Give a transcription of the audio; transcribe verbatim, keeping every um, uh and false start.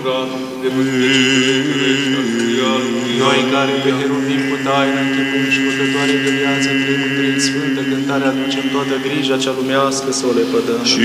de noi care pe heruvim cu taină închipând și purtătoare de viață trăim întâi sfântă cântare aducem toată grija cea lumească să o lepădăm.